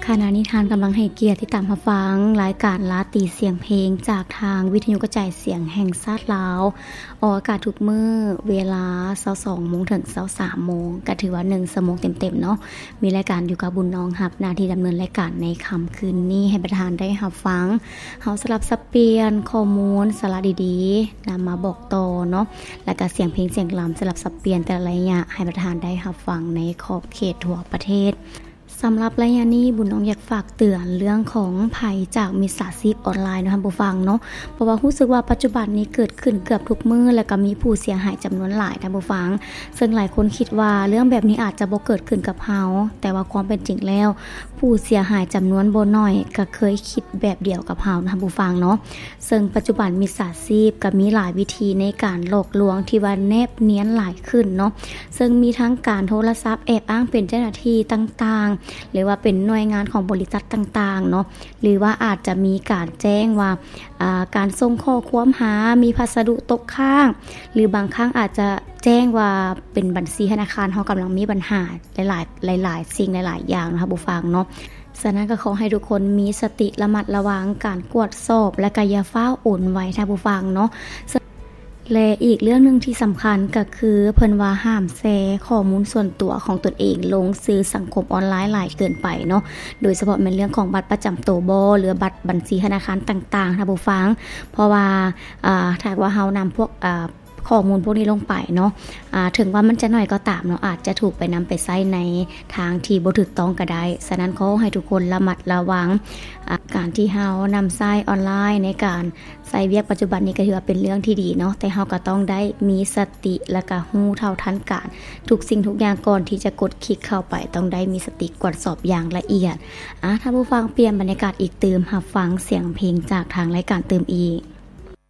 ขณะนี้ทานกำลังให้เกียรติที่ตามรับฟังรายการลาตรีเสียงเพลงจากทางวิทยุกระจายเสียงแห่งชาติลาวออกอากาศทุกมื้อเวลา 22:00 นถึง 23:00 นก็ถือว่า1ชั่วโมงเต็มๆเนาะมีรายการอยู่กับบุญน้องรับหน้าที่ดำเนินรายการในค่ำคืนนี้ให้ประธานได้รับฟังเฮาสลับสับเปลี่ยนข้อมูลสาระดีๆนำมาบอกต่อเนาะแล้วก็เสียงเพลงเสียงลำสลับสับเปลี่ยนแต่ละระยะให้ประธานได้รับฟังในขอบเขตทั่วประเทศสำหรับระยะนี้บุญน้องอยากฝากเตือนเรื่องของภัยจากมิจฉาชีพออนไลน์นะคะผู้ฟังเนาะเพราะว่ารู้สึกว่าปัจจุบันนี้เกิดขึ้นเกือบทุกมื้อแล้วก็มีผู้เสียหายจำนวนหลายท่านผู้ฟังซึ่งหลายคนคิดว่าเรื่องแบบนี้อาจจะบ่เกิดขึ้นกับเฮาแต่ว่าความเป็นจริงแล้วผู้เสียหายจำนวนบ่น้อยก็เคยคิดแบบเดียวกับเฮานะคะผู้ฟังเนาะซึ่งปัจจุบันมิจฉาชีพก็มีหลายวิธีในการหลอกลวงที่ว่าแนบเนียนหลายขึ้นเนาะซึ่งมีทั้งการโทรศัพท์แอบอ้างเป็นเจ้าหน้าที่ต่างๆหรือว่าเป็นหน่วยงานของบริษัทต่างๆเนาะหรือว่าอาจจะมีการแจ้งว่าการส่งข้อความหามีพัสดุตกค้างหรือบางครั้งอาจจะแจ้งว่าเป็นบัญชีธนาคารเฮากำลังมีปัญหาหลายสิ่งหลายๆอย่างนะคะผู้ฟังเนาะฉะนั้นก็ขอให้ทุกคนมีสติระมัดระวังการกวดสอบและก็อย่าฟ้าวโอนไว้ท่านผู้ฟังเนาะและอีกเรื่องนึงที่สำคัญก็คือเพิ่นว่าห้ามแชร์ข้อมูลส่วนตัวของตนเองลงสื่อสังคมออนไลน์หลายเกินไปเนาะโดยเฉพาะเป็นเรื่องของบัตรประจำตัวบ่หรือบัตรบัญชีธนาคารต่างๆท่านผู้ฟังเพราะว่าถ้าว่าเฮานำพวกข้อมูลพวกนี้ลงไปเนาะถึงว่ามันจะน้อยก็ตามเนาะอาจจะถูกไปนำไปใช้ในทางที่บ่ถูกต้องก็ได้ฉะนั้นขอให้ทุกคนระมัดระวังการที่เฮานำใช้ออนไลน์ในการใช้เวียกปัจจุบันนี้ก็ถือว่าเป็นเรื่องที่ดีเนาะแต่เฮาก็ต้องได้มีสติและก็รู้เท่าทันการทุกสิ่งทุกอย่างก่อนที่จะกดคลิกเข้าไปต้องได้มีสติกวดสอบอย่างละเอียดถ้าผู้ฟังเปลี่ยนบรรยากาศอีกเติมรับฟังเสียงเพลงจากทางรายการเติมอีก